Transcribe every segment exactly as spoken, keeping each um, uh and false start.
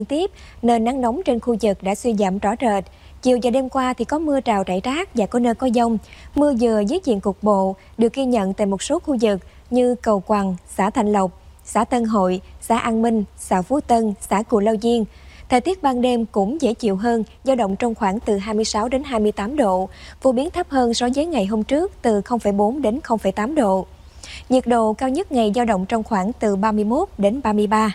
tiếp nên nắng nóng trên khu vực đã suy giảm rõ rệt. Chiều và đêm qua thì có mưa rào rải rác và có nơi có dông. Mưa vừa dưới diện cục bộ được ghi nhận tại một số khu vực như Cầu Quằn, xã Thạnh Lộc, xã Tân Hội, xã An Minh, xã Phú Tân, xã Cù Lao Diên. Thời tiết ban đêm cũng dễ chịu hơn, dao động trong khoảng từ hai mươi sáu đến hai mươi tám độ, phổ biến thấp hơn so với ngày hôm trước từ không phẩy bốn đến không phẩy tám độ. Nhiệt độ cao nhất ngày dao động trong khoảng từ ba mươi mốt đến ba mươi ba.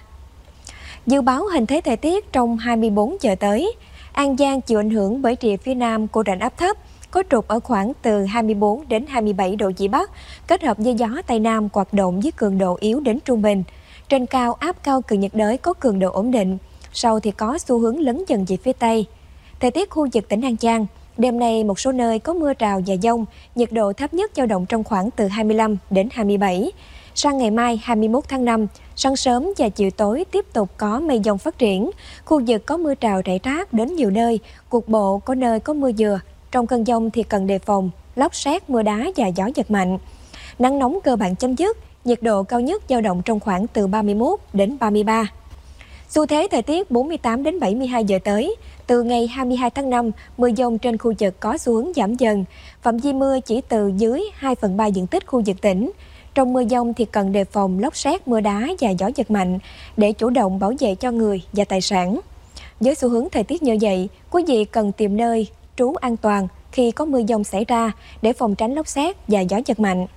Dự báo hình thế thời tiết trong hai mươi bốn giờ tới. An Giang chịu ảnh hưởng bởi rìa phía nam của rãnh áp thấp, có trục ở khoảng từ hai mươi bốn đến hai mươi bảy độ Vĩ Bắc, kết hợp với gió Tây Nam hoạt động với cường độ yếu đến trung bình. Trên cao áp cao cận nhiệt đới có cường độ ổn định, sau thì có xu hướng lấn dần về phía Tây. Thời tiết khu vực tỉnh An Giang, đêm nay một số nơi có mưa rào và dông, nhiệt độ thấp nhất dao động trong khoảng từ hai mươi lăm đến hai mươi bảy. Sang ngày mai hai mươi mốt tháng năm, sáng sớm và chiều tối tiếp tục có mây dông phát triển. Khu vực có mưa rào rải rác đến nhiều nơi, cục bộ có nơi có mưa vừa. Trong cơn dông thì cần đề phòng lốc sét, mưa đá và gió giật mạnh. Nắng nóng cơ bản chấm dứt, nhiệt độ cao nhất dao động trong khoảng từ ba mươi mốt đến ba mươi ba. Xu thế thời tiết bốn mươi tám đến bảy mươi hai giờ tới. Từ ngày hai mươi hai tháng năm, mưa dông trên khu vực có xu hướng giảm dần. Phạm vi mưa chỉ từ dưới hai phần ba diện tích khu vực tỉnh. Trong mưa dông thì cần đề phòng lốc sét, mưa đá và gió giật mạnh để chủ động bảo vệ cho người và tài sản. Với xu hướng thời tiết như vậy, quý vị cần tìm nơi trú an toàn khi có mưa dông xảy ra để phòng tránh lốc sét và gió giật mạnh.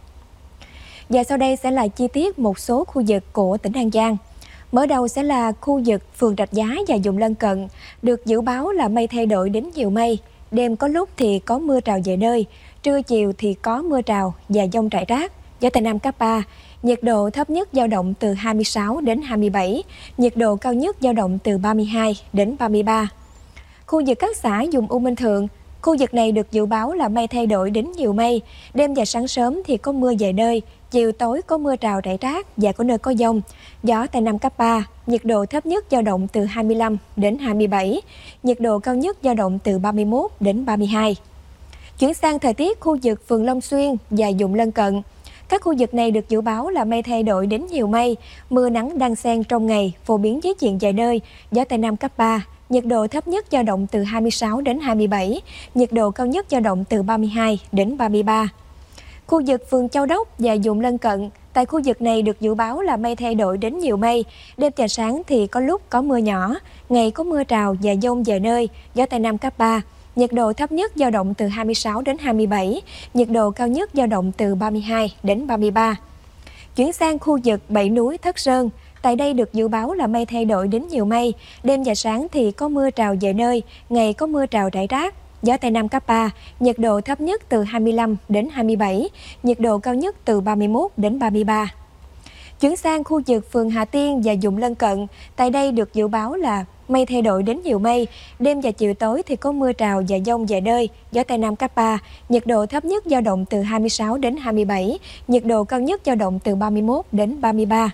Và sau đây sẽ là chi tiết một số khu vực của tỉnh An Giang. Mở đầu sẽ là khu vực phường Rạch Giá và vùng lân cận, được dự báo là mây thay đổi đến nhiều mây. Đêm có lúc thì có mưa rào vài nơi, trưa chiều thì có mưa rào và dông rải rác. Gió Tây Nam cấp ba, nhiệt độ thấp nhất dao động từ hai mươi sáu đến hai mươi bảy, nhiệt độ cao nhất dao động từ ba mươi hai đến ba mươi ba. Khu vực các xã vùng U Minh Thượng, khu vực này được dự báo là mây thay đổi đến nhiều mây, đêm và sáng sớm thì có mưa vài nơi, chiều tối có mưa rào rải rác và có nơi có dông. Gió Tây Nam cấp ba, nhiệt độ thấp nhất dao động từ hai mươi lăm đến hai mươi bảy, nhiệt độ cao nhất dao động từ ba mươi mốt đến ba mươi hai. Chuyển sang thời tiết khu vực phường Long Xuyên và vùng lân cận. Các khu vực này được dự báo là mây thay đổi đến nhiều mây, mưa nắng đan xen trong ngày, phổ biến với diện vài nơi, gió Tây Nam cấp ba, nhiệt độ thấp nhất dao động từ hai mươi sáu đến hai mươi bảy, nhiệt độ cao nhất dao động từ ba mươi hai đến ba mươi ba. Khu vực phường Châu Đốc và vùng lân cận, tại khu vực này được dự báo là mây thay đổi đến nhiều mây, đêm và sáng thì có lúc có mưa nhỏ, ngày có mưa rào và dông vài nơi, gió Tây Nam cấp ba. Nhiệt độ thấp nhất dao động từ hai mươi sáu đến hai mươi bảy, nhiệt độ cao nhất dao động từ ba mươi hai đến ba mươi ba. Chuyển sang khu vực Bảy Núi Thất Sơn, tại đây được dự báo là mây thay đổi đến nhiều mây, đêm và sáng thì có mưa rào vài nơi, ngày có mưa rào rải rác, gió Tây Nam cấp ba, nhiệt độ thấp nhất từ hai mươi lăm đến hai mươi bảy, nhiệt độ cao nhất từ ba mươi mốt đến ba mươi ba. Chuyển sang khu vực phường Hà Tiên và vùng lân cận, tại đây được dự báo là mây thay đổi đến nhiều mây, đêm và chiều tối thì có mưa rào và dông vài nơi, gió Tây Nam cấp ba, nhiệt độ thấp nhất dao động từ hai mươi sáu đến hai mươi bảy, nhiệt độ cao nhất dao động từ ba mươi mốt đến ba mươi ba.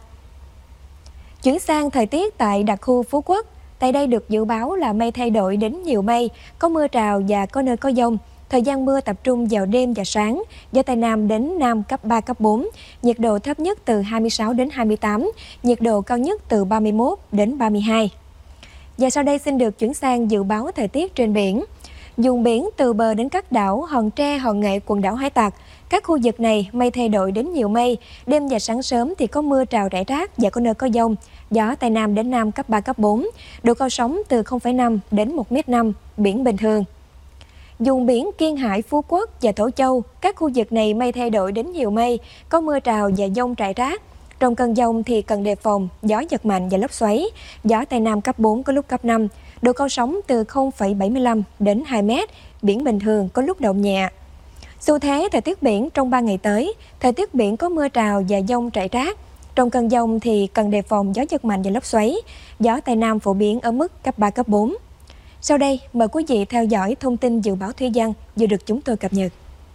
Chuyển sang thời tiết tại đặc khu Phú Quốc, tại đây được dự báo là mây thay đổi đến nhiều mây, có mưa rào và có nơi có dông. Thời gian mưa tập trung vào đêm và sáng, gió Tây Nam đến Nam cấp ba, cấp bốn, nhiệt độ thấp nhất từ hai mươi sáu đến hai mươi tám, nhiệt độ cao nhất từ ba mươi mốt đến ba mươi hai. Và sau đây xin được chuyển sang dự báo thời tiết trên biển. Vùng biển từ bờ đến các đảo Hòn Tre, Hòn Nghệ, quần đảo Hải Tặc, các khu vực này mây thay đổi đến nhiều mây, đêm và sáng sớm thì có mưa rào rải rác và có nơi có dông. Gió Tây Nam đến Nam cấp ba, cấp bốn, độ cao sóng từ không phẩy năm đến một mét năm, biển bình thường. Vùng biển Kiên Hải, Phú Quốc và Thổ Châu, các khu vực này mây thay đổi đến nhiều mây, có mưa rào và dông rải rác. Trong cơn dông thì cần đề phòng gió giật mạnh và lốc xoáy, gió Tây Nam cấp bốn có lúc cấp năm, độ cao sóng từ không phẩy bảy mươi lăm đến hai mét, biển bình thường có lúc động nhẹ. Xu thế thời tiết biển trong ba ngày tới, thời tiết biển có mưa rào và dông rải rác. Trong cơn dông thì cần đề phòng gió giật mạnh và lốc xoáy, gió Tây Nam phổ biến ở mức cấp ba, cấp bốn. Sau đây, mời quý vị theo dõi thông tin dự báo thủy văn vừa được chúng tôi cập nhật.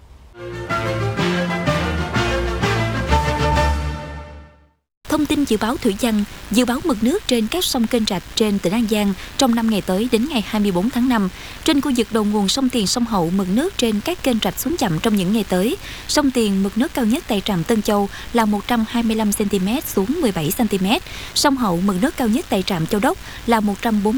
Thông tin dự báo thủy văn, dự báo mực nước trên các sông kênh rạch trên tỉnh An Giang trong năm ngày tới đến ngày hai mươi bốn tháng năm. Trên khu vực đầu nguồn sông Tiền, sông Hậu, mực nước trên các kênh rạch xuống chậm trong những ngày tới. Sông Tiền, mực nước cao nhất tại trạm Tân Châu là một trăm hai mươi lăm xăng ti mét xuống mười bảy xăng ti mét. Sông Hậu, mực nước cao nhất tại trạm Châu Đốc là một trăm bốn mươi